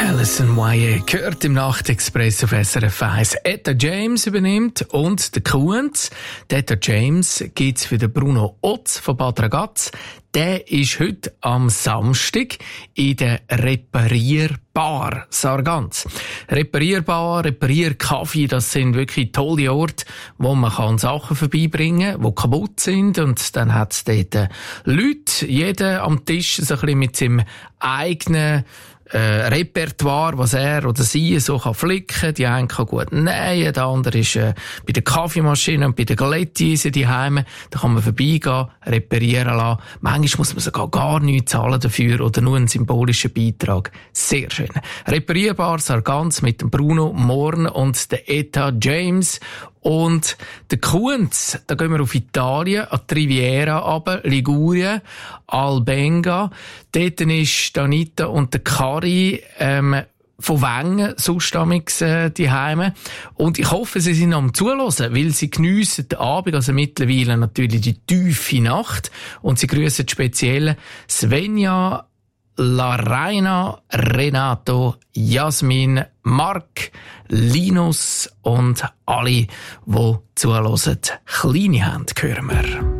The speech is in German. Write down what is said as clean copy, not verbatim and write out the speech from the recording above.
Alison Moyet gehört im Nachtexpress auf SRF 1. Etta James übernimmt und der Kunz. Etta James gibt's für den Bruno Otz von Bad Ragaz. Der ist heute am Samstag in der Reparierbar Sargans. Reparierkaffee, das sind wirklich tolle Orte, wo man kann Sachen vorbeibringen kann, die kaputt sind. Und dann hat es dort Leute, jeder am Tisch so ein bisschen mit seinem eigenen Repertoire, was er oder sie so kann flicken. Die einen kann gut nähen, der andere ist bei der Kaffeemaschine und bei der Glätteise daheim. Da kann man vorbeigehen, reparieren lassen. Manchmal muss man sogar gar nichts zahlen dafür oder nur einen symbolischen Beitrag. Sehr schön. Reparierbar Sargans mit dem Bruno Morn und der Etta James. Und der Kunz, da gehen wir auf Italien, an die Riviera runter, Ligurien, Albenga. Dort ist Anita und der Kari von Wengen, sonst die Heime. Und ich hoffe, Sie sind am Zuhören, weil Sie geniessen den Abend, also mittlerweile natürlich die tiefe Nacht. Und Sie grüßen speziell Svenja, Laraina, Renato, Jasmin, Mark, Linus und alle, die zuhören. Kleine Hand hören wir.